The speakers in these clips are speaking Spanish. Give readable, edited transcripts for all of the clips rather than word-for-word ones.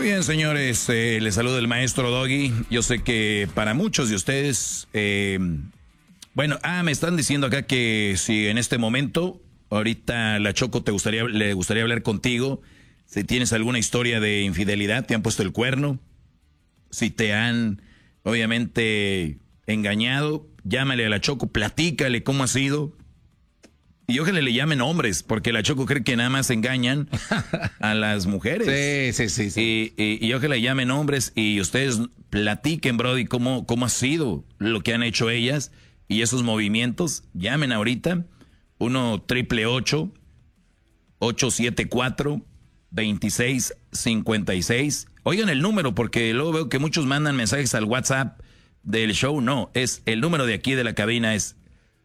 Muy bien, señores, les saluda el maestro Doggy. Yo sé que para muchos de ustedes, me están diciendo acá que si en este momento, ahorita la Choco le gustaría hablar contigo, si tienes alguna historia de infidelidad, te han puesto el cuerno, si te han, obviamente, engañado, llámale a la Choco, platícale cómo ha sido. Y ojalá le llamen hombres, porque la Choco cree que nada más engañan a las mujeres. Sí. Y ojalá le llamen hombres y ustedes platiquen, brody, cómo ha sido lo que han hecho ellas y esos movimientos. Llamen ahorita, 1-888-874-2656. Oigan el número, porque luego veo que muchos mandan mensajes al WhatsApp del show. No, es el número de aquí de la cabina, es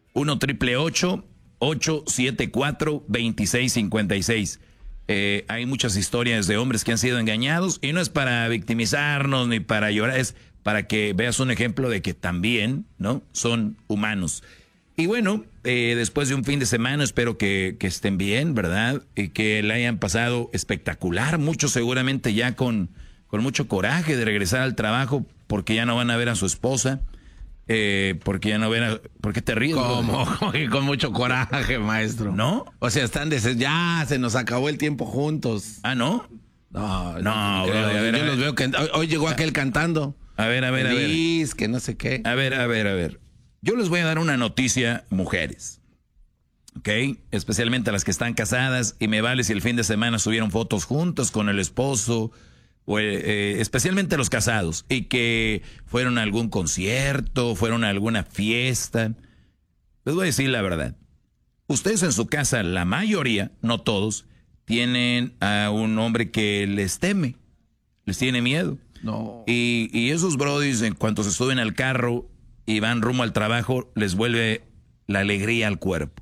1-888-874-2656. Hay muchas historias de hombres que han sido engañados y no es para victimizarnos ni para llorar, es para que veas un ejemplo de que también, ¿no? Son humanos. Y bueno, después de un fin de semana espero que estén bien, ¿verdad? Y que la hayan pasado espectacular. Muchos seguramente ya con mucho coraje de regresar al trabajo porque ya no van a ver a su esposa. Porque ya no ven ¿por qué te ríes? ¿Cómo? Con mucho coraje, maestro. ¿No? O sea, ya se nos acabó el tiempo juntos. ¿Ah, no? No, yo los veo que hoy llegó aquel cantando. A ver. Feliz, que no sé qué. A ver. Yo les voy a dar una noticia, mujeres. ¿Ok? Especialmente a las que están casadas y me vale si el fin de semana subieron fotos juntos con el esposo. Especialmente los casados y que fueron a algún concierto, fueron a alguna fiesta. Les voy a decir la verdad. Ustedes en su casa, la mayoría, no todos, tienen a un hombre que les teme, les tiene miedo. No. Y esos brodis, en cuanto se suben al carro y van rumbo al trabajo, les vuelve la alegría al cuerpo.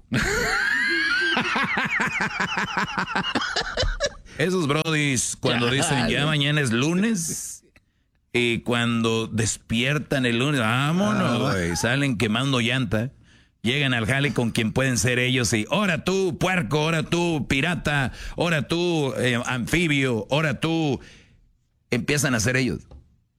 Esos brodis, cuando dicen ya mañana es lunes, y cuando despiertan el lunes, vámonos, güey, salen quemando llanta, llegan al jale con quien pueden ser ellos y, ahora tú, puerco, ahora tú, pirata, ahora tú, anfibio, ahora tú, empiezan a ser ellos.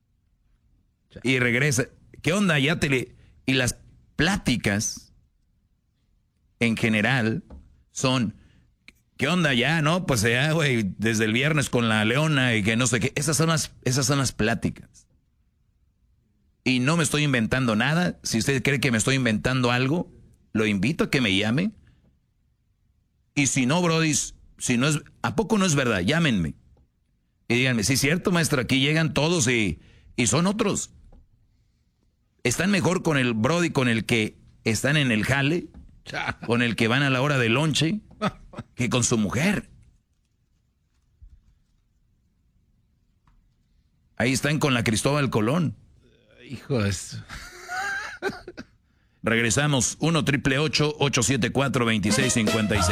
Y regresa, ¿qué onda? Y las pláticas, en general, son... ¿Qué onda ya, no? Pues ya, güey, desde el viernes con la leona y que no sé qué. Esas son las pláticas. Y no me estoy inventando nada. Si usted cree que me estoy inventando algo, lo invito a que me llame. Y si no, brodis, si no es, ¿a poco no es verdad? Llámenme. Y díganme, sí es cierto, maestro, aquí llegan todos y son otros. Están mejor con el brody con el que están en el jale, con el que van a la hora del lonche, que con su mujer. Ahí están con la Cristóbal Colón. Hijos. Regresamos, 1-888-874-2656.